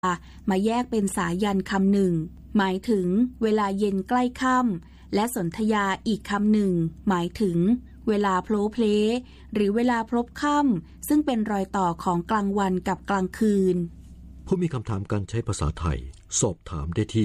มาแยกเป็นสายันคำหนึ่งหมายถึงเวลาเย็นใกล้ค่ำและสนธยาอีกคำหนึ่งหมายถึงเวลาโพลเพลหรือเวลาพลบค่ำซึ่งเป็นรอยต่อของกลางวันกับกลางคืนผู้มีคำถามการใช้ภาษาไทยสอบถามได้ที่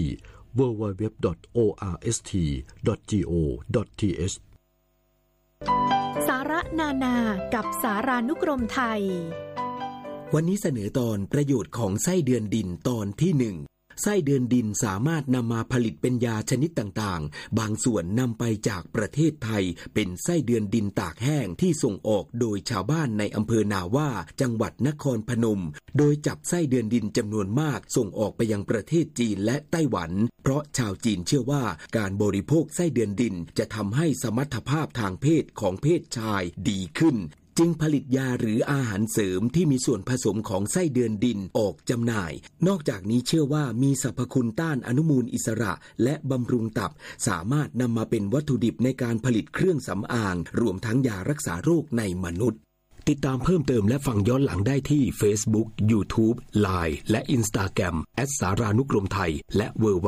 www.orst.go.th สาระนานากับสารานุกรมไทยวันนี้เสนอตอนประโยชน์ของไส้เดือนดินตอนที่ 1ไส้เดือนดินสามารถนำมาผลิตเป็นยาชนิดต่างๆบางส่วนนำไปจากประเทศไทยเป็นไส้เดือนดินตากแห้งที่ส่งออกโดยชาวบ้านในอำเภอนาว่าจังหวัดนครพนมโดยจับไส้เดือนดินจำนวนมากส่งออกไปยังประเทศจีนและไต้หวันเพราะชาวจีนเชื่อว่าการบริโภคไส้เดือนดินจะทำให้สมรรถภาพทางเพศของเพศชายดีขึ้นจึงผลิตยาหรืออาหารเสริมที่มีส่วนผสมของไส้เดือนดินออกจำหน่ายนอกจากนี้เชื่อว่ามีสรรพคุณต้านอนุมูลอิสระและบำรุงตับสามารถนำมาเป็นวัตถุดิบในการผลิตเครื่องสำอางรวมทั้งยารักษาโรคในมนุษย์ติดตามเพิ่มเติมและฟังย้อนหลังได้ที่ Facebook, YouTube, Line และ Instagram @ สารานุกรมไทยและ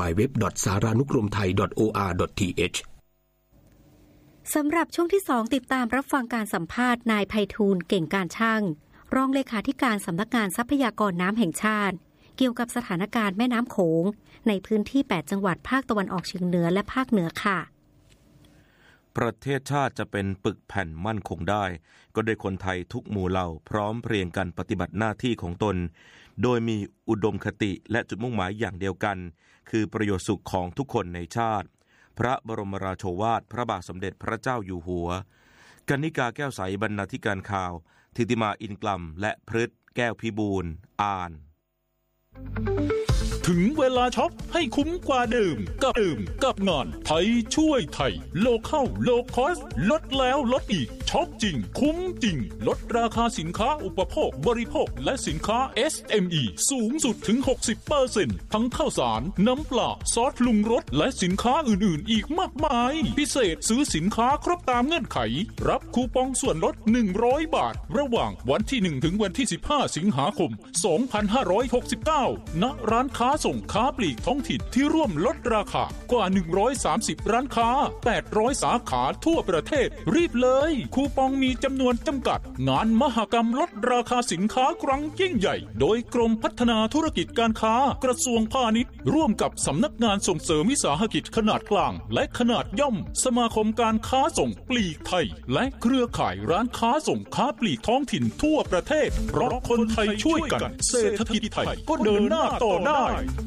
www.saranukromthai.or.th สำหรับช่วงที่2ติดตามรับฟังการสัมภาษณ์นายไพฑูรย์เก่งการช่างรองเลขาธิการสำนักงานทรัพยากรน้ำแห่งชาติเกี่ยวกับสถานการณ์แม่น้ำโขงในพื้นที่8จังหวัดภาคตะวันออกเฉียงเหนือและภาคเหนือค่ะประเทศชาติจะเป็นปึกแผ่นมั่นคงได้ก็โดยคนไทยทุกหมู่เหล่าพร้อมเพรียงกันปฏิบัติหน้าที่ของตนโดยมีอุดมคติและจุดมุ่งหมายอย่างเดียวกันคือประโยชน์สุขของทุกคนในชาติพระบรมราโชวาทพระบาทสมเด็จพระเจ้าอยู่หัวกนิกาแก้วใสบรรณาธิการข่าวธิติมาอินกลัมและพฤทธิ์แก้วพิบูลย์อ่านถึงเวลาช็อปให้คุ้มกว่าเดิมกับงานไทยช่วยไทยโลคอลโลคอสลดแล้วลดอีกช็อปจริงคุ้มจริงลดราคาสินค้าอุปโภคบริโภคและสินค้า SME สูงสุดถึง 60% ทั้งข้าวสารน้ำปลาซอสปรุงรสและสินค้าอื่นๆอีกมากมายพิเศษซื้อสินค้าครบตามเงื่อนไขรับคูปองส่วนลด100บาทระหว่างวันที่1ถึงวันที่15สิงหาคม2569ณร้านค้าส่งค้าปลีกท้องถิ่นที่ร่วมลดราคากว่า130ร้านค้า800สาขาทั่วประเทศรีบเลยคูปองมีจำนวนจำกัดงานมหกรรมลดราคาสินค้าครั้งยิ่งใหญ่โดยกรมพัฒนาธุรกิจการค้ากระทรวงพาณิชย์ร่วมกับสำนักงานส่งเสริมวิสาหกิจขนาดกลางและขนาดย่อมสมาคมการค้าส่งปลีกไทยและเครือข่ายร้านค้าส่งค้าปลีกท้องถิ่นทั่วประเทศเพราะคนไทยช่วยกันเศรษฐกิจไทยก็เดินหน้าต่อได้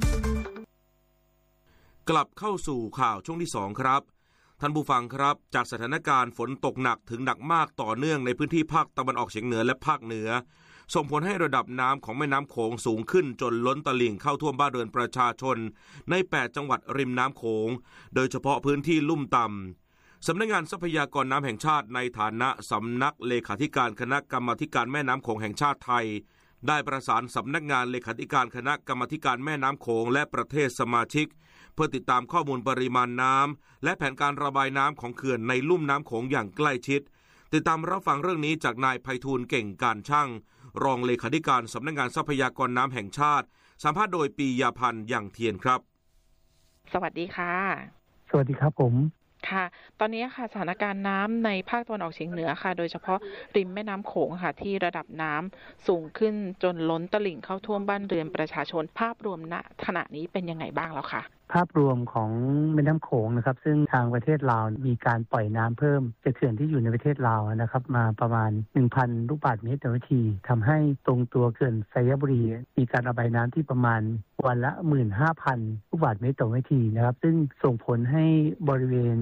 กลับเข้าสู่ข่าวช่วงที่2ครับท่านผู้ฟังครับจากสถานการณ์ฝนตกหนักถึงหนักมากต่อเนื่องในพื้นที่ภาคตะวันออกเฉียงเหนือและภาคเหนือส่งผลให้ระดับน้ำของแม่น้ำโขงสูงขึ้นจนล้นตลิ่งเข้าท่วมบ้านเรือนประชาชนใน8จังหวัดริมน้ำโขงโดยเฉพาะพื้นที่ลุ่มต่ำสำนักงานทรัพยากรน้ำแห่งชาติในฐานะสำนักเลขาธิการคณะกรรมาธิการแม่น้ำโขงแห่งชาติไทยได้ประสานสำนักงานเลขาธิการคณะกรรมาธิการแม่น้ำโขงและประเทศสมาชิกเพื่อติดตามข้อมูลปริมาณน้ำและแผนการระบายน้ำของเขื่อนในลุ่มน้ำโขงอย่างใกล้ชิดติดตามรับฟังเรื่องนี้จากนายไพฑูรย์เก่งการช่างรองเลขาธิการสำนักงานทรัพยากรน้ำแห่งชาติสัมภาษณ์โดยปียาพันธ์อย่างเทียนครับสวัสดีค่ะสวัสดีครับผมค่ะตอนนี้ค่ะสถานการณ์น้ำในภาคตะวันออกเฉียงเหนือค่ะโดยเฉพาะริมแม่น้ำโขงค่ะที่ระดับน้ำสูงขึ้นจนล้นตลิ่งเข้าท่วมบ้านเรือนประชาชนภาพรวมณขณะนี้เป็นยังไงบ้างแล้วคะภาพรวมของแม่น้ำโขงนะครับซึ่งทางประเทศลาวมีการปล่อยน้ำเพิ่มจากเขื่อนที่อยู่ในประเทศลาวนะครับมาประมาณ 1,000 ลูกบาศก์เมตรต่อนาทีทำให้ตรงตัวเขื่อนไซยบุรีมีการระบายน้ำที่ประมาณวันละ 15,000 ลูกบาศก์เมตรต่อนาทีนะครับซึ่งส่งผลให้บริเวณ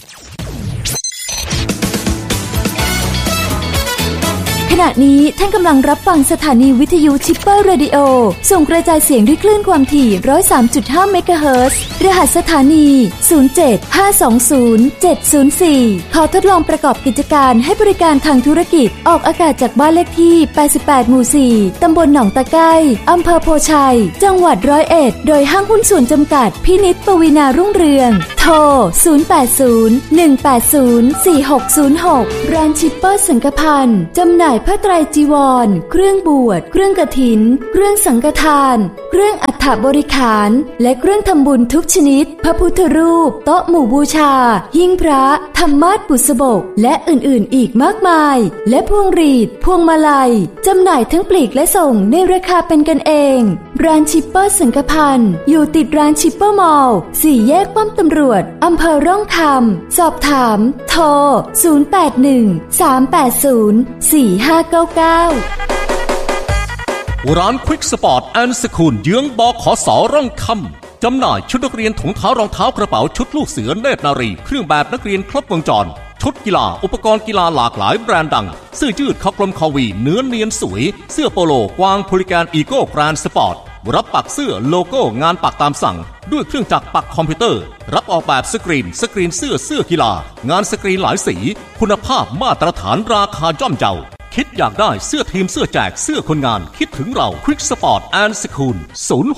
ขณะนี้ท่านกำลังรับฟังสถานีวิทยุชิปเปอร์เรดิโอส่งกระจายเสียงด้วยคลื่นความถี่ 103.5 เมกะเฮิรตซ์รหัสสถานี 075207004 ขอทดลองประกอบกิจการให้บริการทางธุรกิจออกอากาศจากบ้านเลขที่ 88 หมู่ 4 ตำบลหนองตะไคร้อำเภอโพชัยจังหวัด101โดยห้างหุ้นส่วนจำกัดพินิจปวีณารุ่งเรืองโทร 080-180-4606 ร้านชิปเปอร์สังกพันธ์จำหน่ายผ้าไตรจีวรเครื่องบวชเครื่องกฐินเครื่องสังฆทานเครื่องอัฐบริขารและเครื่องทำบุญทุกชนิดพระพุทธรูปโต๊ะหมู่บูชาหิ้งพระธรรมาสน์บุษบกและอื่นๆอีกมากมายและพวงหรีดพวงมาลัยจำหน่ายทั้งปลีกและส่งในราคาเป็นกันเองร้านชิปเปอร์สังฆพันธ์อยู่ติดร้านชิปเปอร์มอลล์4 แยกป้อมตำรวจอำเภอร่องคำสอบถามโทร0813804599 ร้านควิกสปอร์ตแอนด์สคูลเยื้องบขส.ร่องคำจำหน่ายชุดนักเรียนถุงเท้ารองเท้ากระเป๋าชุดลูกเสือเนตรนารีเครื่องแบบนักเรียนครบวงจรชุดกีฬาอุปกรณ์กีฬาหลากหลายแบรนด์ดังเสื้อยืดคอกลมคอวีเนื้อเนียนสวยเสื้อโปโลกวางโพลิแกนอีโก้แกรนด์สปอร์ตรับปักเสื้อโลโก้งานปักตามสั่งด้วยเครื่องจักรปักคอมพิวเตอร์รับออกแบบสกรีนเสื้อกีฬางานสกรีนหลายสีคุณภาพมาตรฐานราคาย่อมเยาคิดอยากได้เสื้อทีมเสื้อแจกเสื้อคนงานคิดถึงเราควิกสปอร์ตแอนด์สคูล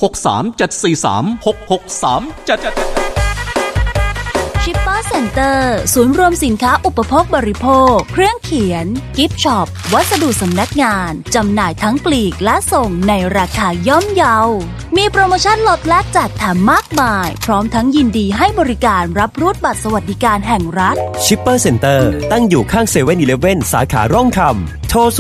0637436637 ชิปเปอร์เซ็นเตอร์ศูนย์รวมสินค้าอุปโภคบริโภคเครื่องเขียนกิฟต์ช็อปวัสดุสำนักงานจำหน่ายทั้งปลีกและส่งในราคาย่อมเยามีโปรโมชั่นลดและแจกแถมมากมายพร้อมทั้งยินดีให้บริการรับรูดบัตรสวัสดิการแห่งรัฐชิปเปอร์เซ็นเตอร์ตั้งอยู่ข้างเซเว่น-11สาขาร่องคำโทร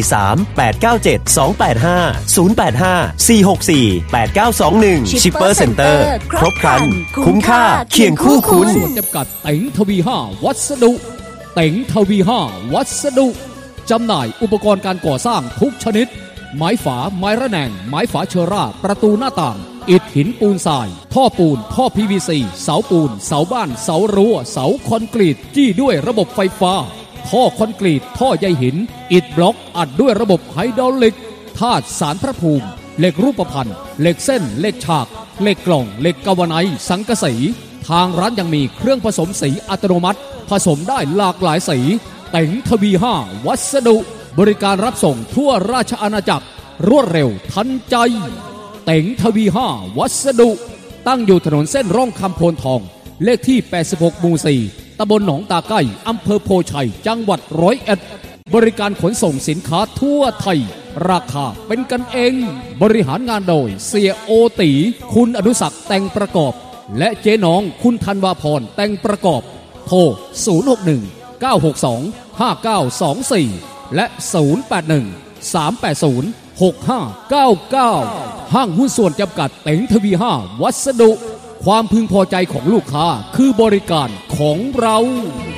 043-897-285 085-464-8921 ชิปเปอร์เซ็นเตอร์ครบครันคุ้มค่าเคียงคู่คุณจำกัดเต็งทวี5วัสดุเต็งทวี5วัสดุจำหน่ายอุปกรณ์การก่อสร้างทุกชนิดไม้ฝาไม้ระแนงไม้ฝาเชอร่าประตูหน้าต่างอิฐหินปูนทรายท่อปูนท่อ PVC เสาปูนเสาบ้านเสารั้วเสาคอนกรีตจี้ด้วยระบบไฟฟ้าท่อคอนกรีตท่อใยหินอิฐบล็อกอัดด้วยระบบไฮดรอลิกธาตุสารพระภูมิเหล็กรูปพรรณเหล็กเส้นเหล็กฉากเหล็กกล่องเหล็กกาวไนท์สังกะสีทางร้านยังมีเครื่องผสมสีอัตโนมัติผสมได้หลากหลายสีเต็งทวี5วัสดุบริการรับส่งทั่วราชอาณาจักรรวดเร็วทันใจเต็งทวี5วัสดุตั้งอยู่ถนนเส้นร่องคำโพนทองเลขที่86หมู่4ตำบลหนองตาใกล้อำเภอโพชัยจังหวัด101บริการขนส่งสินค้าทั่วไทยราคาเป็นกันเองบริหารงานโดยเสียโอตีคุณอนุศักดิ์แต่งประกอบและเจ๊น้องคุณธันวาพรแต่งประกอบโทร061-962-5924และ081-380-6599ห้างหุ้นส่วนจำกัดเต็งทวี5วัสดุความพึงพอใจของลูกค้าคือบริการของเรา